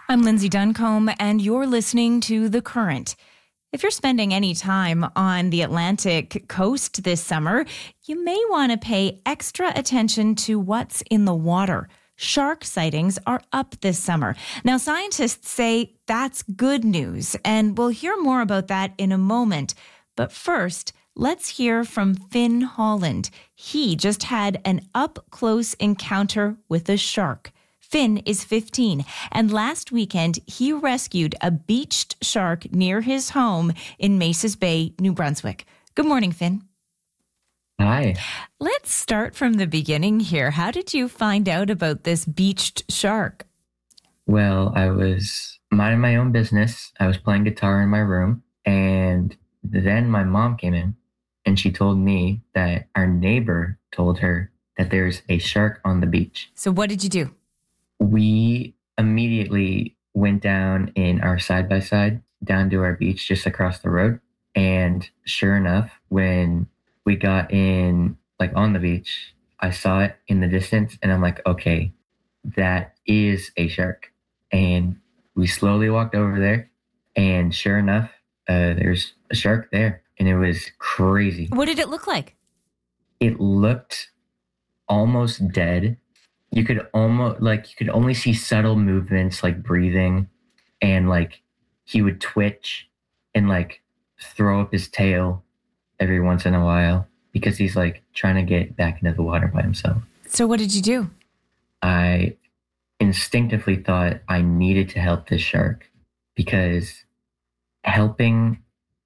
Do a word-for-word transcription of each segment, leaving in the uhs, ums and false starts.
I'm Lindsay Duncombe, and you're listening to The Current. If you're spending any time on the Atlantic coast this summer, you may want to pay extra attention to what's in the water. Shark sightings are up this summer. Now, scientists say that's good news, and we'll hear more about that in a moment. But first, let's hear from Finn Holland. He just had an up-close encounter with a shark. Finn is fifteen, and last weekend he rescued a beached shark near his home in Maces Bay, New Brunswick. Good morning, Finn. Hi. Let's start from the beginning here. How did you find out about this beached shark? Well, I was minding my own business. I was playing guitar in my room, and then my mom came in, and she told me that our neighbor told her that there's a shark on the beach. So what did you do? We immediately went down in our side-by-side down to our beach just across the road. And sure enough, when we got in, like on the beach, I saw it in the distance and I'm like, okay, that is a shark. And we slowly walked over there and sure enough, uh, there's a shark there. And it was crazy. What did it look like? It looked almost dead. You could almost like you could only see subtle movements like breathing, and like he would twitch and like throw up his tail every once in a while because he's like trying to get back into the water by himself. So what did you do? I instinctively thought I needed to help this shark because helping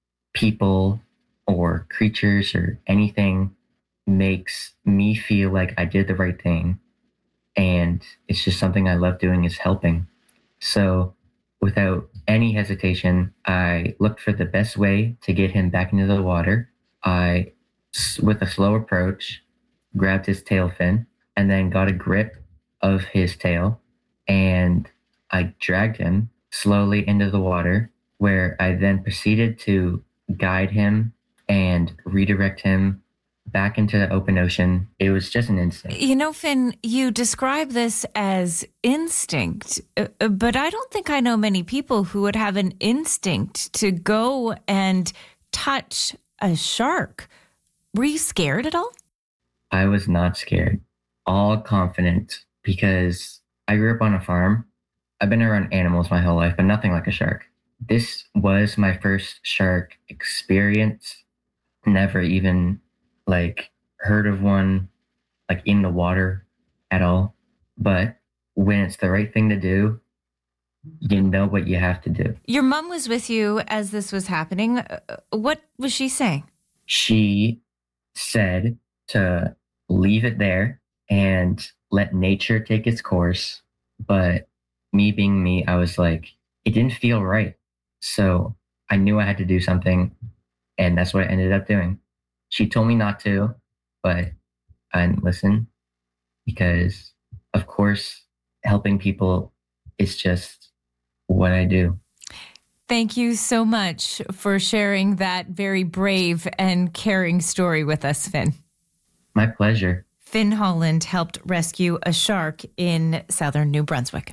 people or creatures or anything makes me feel like I did the right thing. And it's just something I love doing is helping. So without any hesitation, I looked for the best way to get him back into the water. I, with a slow approach, grabbed his tail fin and then got a grip of his tail. And I dragged him slowly into the water, where I then proceeded to guide him and redirect him back into the open ocean. It was just an instinct. You know, Finn, you describe this as instinct, uh, but I don't think I know many people who would have an instinct to go and touch a shark. Were you scared at all? I was not scared. All confident because I grew up on a farm. I've been around animals my whole life, but nothing like a shark. This was my first shark experience. Never even like heard of one like in the water at all. But when it's the right thing to do, you know what you have to do. Your mom was with you as this was happening. What was she saying? She said to leave it there and let nature take its course. But me being me, I was like, it didn't feel right. So I knew I had to do something. And that's what I ended up doing. She told me not to, but I didn't listen because, of course, helping people is just what I do. Thank you so much for sharing that very brave and caring story with us, Finn. My pleasure. Finn Holland helped rescue a shark in southern New Brunswick.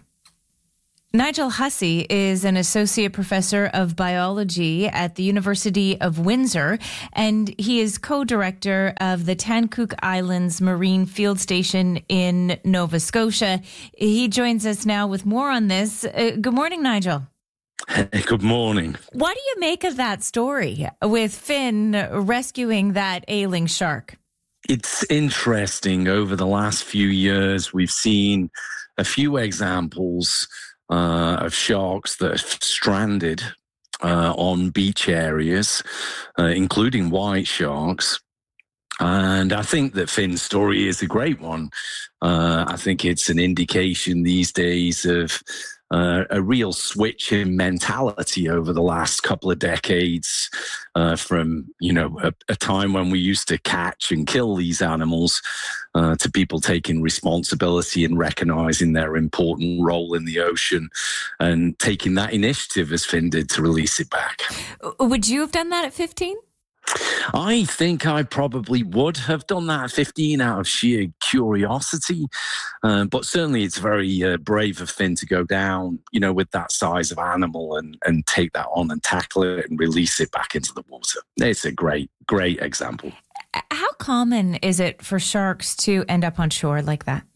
Nigel Hussey is an associate professor of biology at the University of Windsor, and he is co-director of the Tancook Islands Marine Field Station in Nova Scotia. He joins us now with more on this. Uh, good morning, Nigel. Hey, good morning. What do you make of that story with Finn rescuing that ailing shark? It's interesting. Over the last few years, we've seen a few examples Uh, of sharks that are stranded uh, on beach areas, uh, including white sharks. And I think that Finn's story is a great one. Uh, I think it's an indication these days of uh, a real switch in mentality over the last couple of decades uh, from, you know, a, a time when we used to catch and kill these animals uh, to people taking responsibility and recognizing their important role in the ocean and taking that initiative, as Finn did, to release it back. Would you have done that at fifteen? I think I probably would have done that at fifteen out of sheer curiosity. Um, but certainly it's very uh, brave of Finn to go down, you know, with that size of animal and, and take that on and tackle it and release it back into the water. It's a great, great example. How common is it for sharks to end up on shore like that?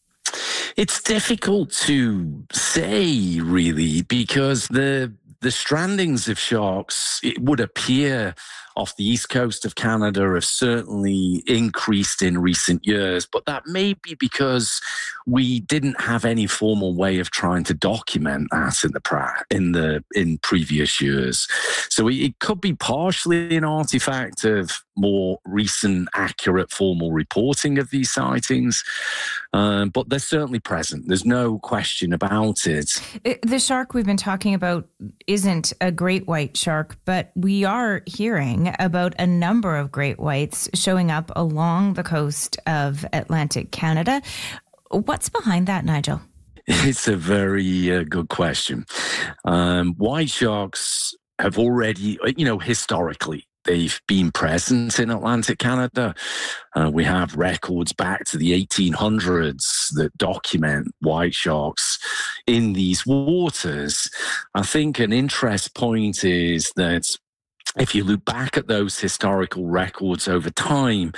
It's difficult to say, really, because the the strandings of sharks, it would appear, off the east coast of Canada have certainly increased in recent years, but that may be because we didn't have any formal way of trying to document that in the pra- in the in previous years. So it could be partially an artifact of more recent, accurate, formal reporting of these sightings, um, but they're certainly present. There's no question about it. The shark we've been talking about isn't a great white shark, but we are hearing about a number of great whites showing up along the coast of Atlantic Canada. What's behind that, Nigel? It's a very uh, good question. Um, white sharks have already, you know, historically, they've been present in Atlantic Canada. Uh, we have records back to the eighteen hundreds that document white sharks in these waters. I think an interest point is that if you look back at those historical records over time,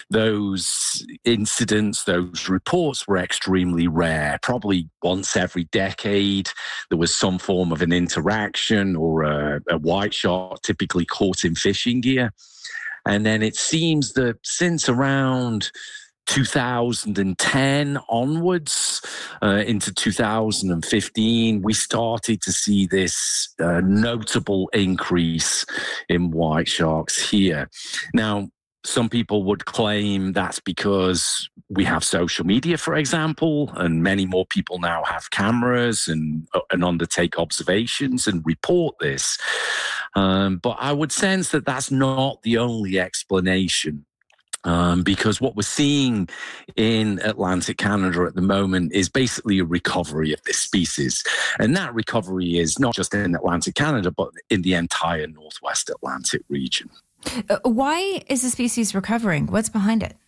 those incidents, those reports were extremely rare. Probably once every decade, there was some form of an interaction or a, a white shark typically caught in fishing gear. And then it seems that since around two thousand ten onwards uh, into two thousand fifteen, we started to see this uh, notable increase in white sharks here. Now, some people would claim that's because we have social media, for example, and many more people now have cameras and, and undertake observations and report this. Um, but I would sense that that's not the only explanation. Um, because what we're seeing in Atlantic Canada at the moment is basically a recovery of this species. And that recovery is not just in Atlantic Canada, but in the entire Northwest Atlantic region. Uh, why is the species recovering? What's behind it?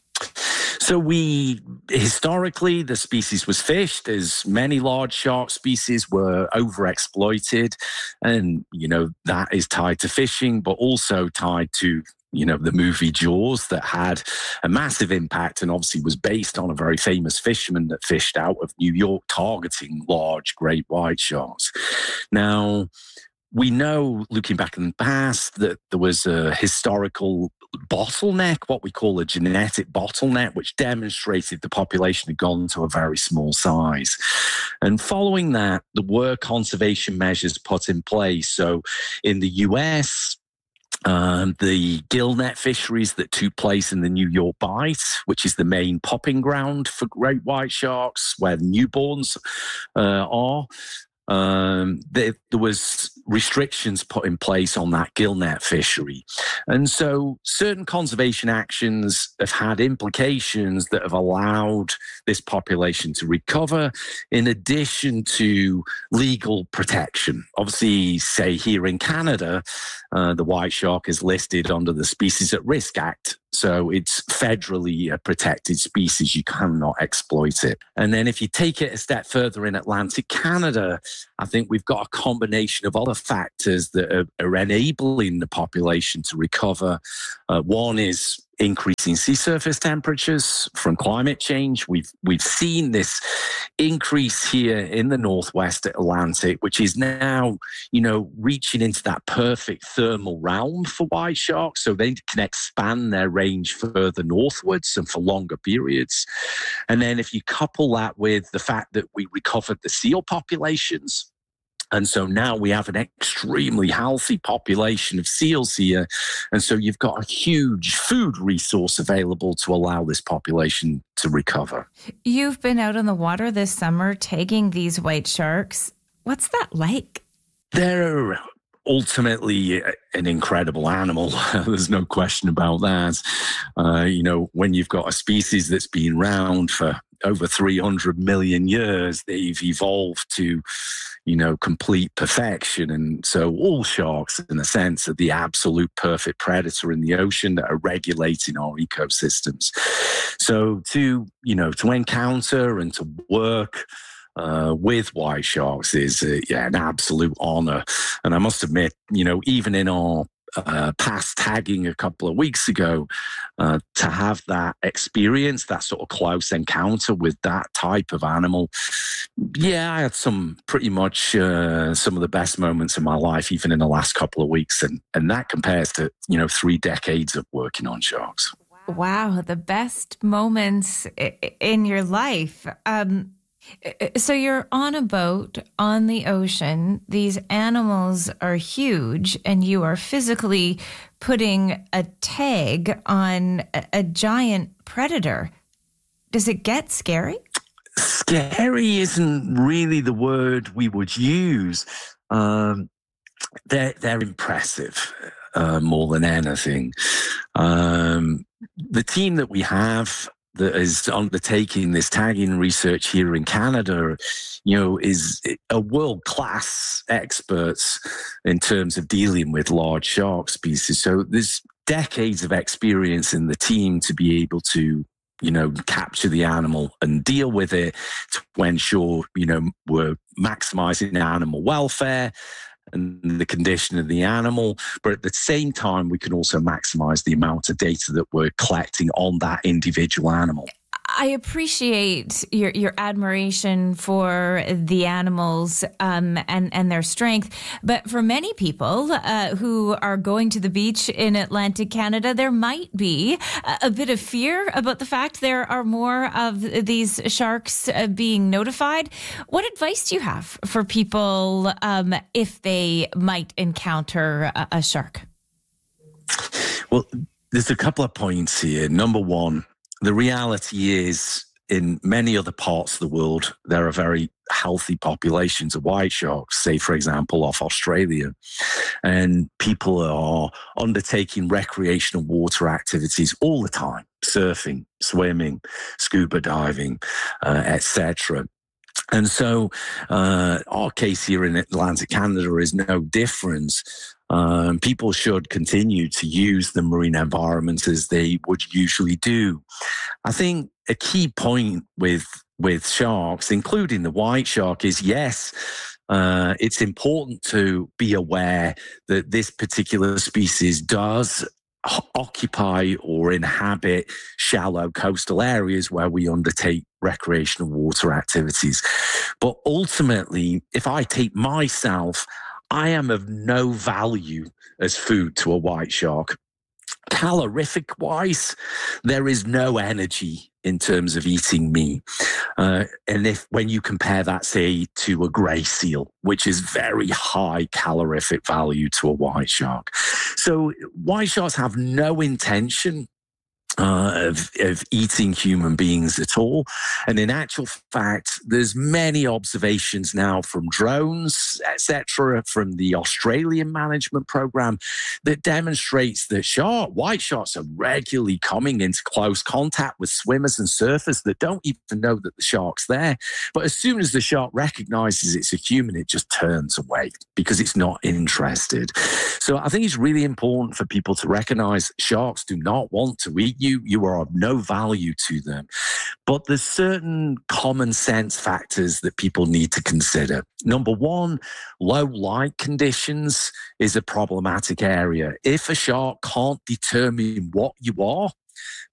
So we, historically, the species was fished as many large shark species were overexploited. And, you know, that is tied to fishing, but also tied to you know, the movie Jaws that had a massive impact and obviously was based on a very famous fisherman that fished out of New York targeting large great white sharks. Now, we know, looking back in the past, that there was a historical bottleneck, what we call a genetic bottleneck, which demonstrated the population had gone to a very small size. And following that, there were conservation measures put in place. So in the U S, Um, the gillnet fisheries that took place in the New York Bight, which is the main popping ground for great white sharks, where the newborns uh, are. Um, there, there was restrictions put in place on that gillnet fishery. And so certain conservation actions have had implications that have allowed this population to recover, in addition to legal protection. Obviously, say here in Canada, uh, the white shark is listed under the Species at Risk Act. So it's federally a protected species. You cannot exploit it. And then if you take it a step further in Atlantic Canada, I think we've got a combination of other factors that are, are enabling the population to recover. Uh, one is increasing sea surface temperatures from climate change. We've we've seen this increase here in the Northwest Atlantic, which is now, you know, reaching into that perfect thermal realm for white sharks, so they can expand their range further northwards and for longer periods. And then if you couple that with the fact that we recovered the seal populations, and so now we have an extremely healthy population of seals here. And so you've got a huge food resource available to allow this population to recover. You've been out on the water this summer tagging these white sharks. What's that like? They're ultimately an incredible animal. There's no question about that. Uh, you know, when you've got a species that's been around for over three hundred million years, they've evolved to, you know, complete perfection. And so all sharks, in a sense, are the absolute perfect predator in the ocean that are regulating our ecosystems. So to, you know, to encounter and to work Uh, with white sharks is uh, yeah, an absolute honor. And I must admit, you know, even in our uh, past tagging a couple of weeks ago, uh, to have that experience, that sort of close encounter with that type of animal, yeah, I had some pretty much uh, some of the best moments in my life, even in the last couple of weeks. And, and that compares to, you know, three decades of working on sharks. Wow, the best moments in your life. Um So you're on a boat on the ocean. These animals are huge, and you are physically putting a tag on a, a giant predator. Does it get scary? Scary isn't really the word we would use. Um, they're, they're impressive uh, more than anything. Um, the team that we have that is undertaking this tagging research here in Canada, you know, is a world-class experts in terms of dealing with large shark species. So there's decades of experience in the team to be able to, you know, capture the animal and deal with it to ensure, you know, we're maximizing animal welfare and the condition of the animal, but at the same time, we can also maximize the amount of data that we're collecting on that individual animal. I appreciate your your admiration for the animals um, and and their strength, but for many people uh, who are going to the beach in Atlantic Canada, there might be a, a bit of fear about the fact there are more of these sharks uh, being notified. What advice do you have for people um, if they might encounter a, a shark? Well, there's a couple of points here. Number one, the reality is, in many other parts of the world, there are very healthy populations of white sharks, say, for example, off Australia. And people are undertaking recreational water activities all the time, surfing, swimming, scuba diving, uh, et cetera. And so uh, our case here in Atlantic Canada is no different. Um, people should continue to use the marine environment as they would usually do. I think a key point with with sharks, including the white shark, is yes, uh, it's important to be aware that this particular species does occupy or inhabit shallow coastal areas where we undertake recreational water activities. But ultimately, if I take myself, I am of no value as food to a white shark. Calorific wise, there is no energy in terms of eating me. Uh, and if when you compare that, say, to a grey seal, which is very high calorific value to a white shark. So white sharks have no intention Uh, of, of eating human beings at all. And in actual fact, there's many observations now from drones, et cetera, from the Australian management program that demonstrates that shark, white sharks are regularly coming into close contact with swimmers and surfers that don't even know that the shark's there. But as soon as the shark recognizes it's a human, it just turns away because it's not interested. So I think it's really important for people to recognize sharks do not want to eat you. You are of no value to them. But there's certain common sense factors that people need to consider. Number one, low light conditions is a problematic area. If a shark can't determine what you are,